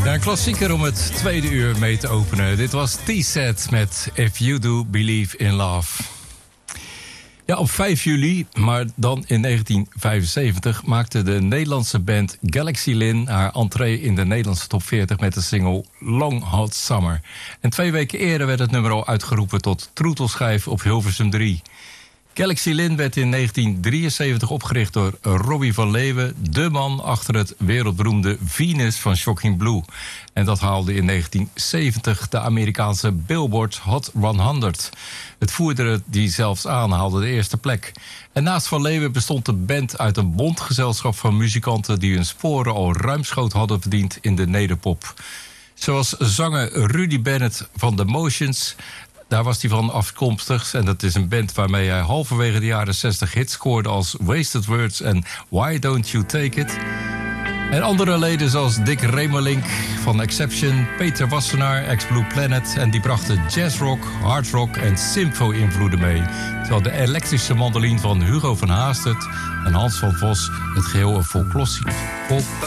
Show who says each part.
Speaker 1: Ja, een klassieker om het tweede uur mee te openen. Dit was T-Set met If You Do Believe in Love. Ja, op 5 juli, maar dan in 1975... maakte de Nederlandse band Galaxy Lin haar entree in de Nederlandse top 40... met de single Long Hot Summer. En 2 weken eerder werd het nummer al uitgeroepen tot troetelschijf op Hilversum 3. Galaxy Lin werd in 1973 opgericht door Robbie van Leeuwen... de man achter het wereldberoemde Venus van Shocking Blue. En dat haalde in 1970 de Amerikaanse Billboard Hot 100. Het voerde die zelfs aan, haalde de eerste plek. En naast Van Leeuwen bestond de band uit een bondgezelschap van muzikanten... die hun sporen al ruimschoots hadden verdiend in de nederpop. Zoals zanger Rudy Bennett van The Motions... Daar was hij van afkomstig. En dat is een band waarmee hij halverwege de jaren 60 hits scoorde... als Wasted Words en Why Don't You Take It. En andere leden zoals Dick Remelink van Exception... Peter Wassenaar, ex-Blue Planet... en die brachten jazzrock, hardrock en symfo-invloeden mee. Terwijl de elektrische mandoline van Hugo van Haastert en Hans van Vos... het geheel een folklorisch